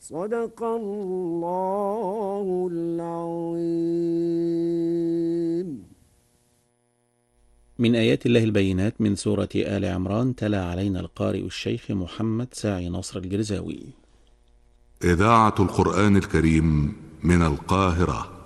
صدق الله العظيم. من آيات الله البينات من سورة آل عمران، تلا علينا القارئ الشيخ محمد ساعي نصر الجرزاوي. إذاعة القرآن الكريم من القاهرة.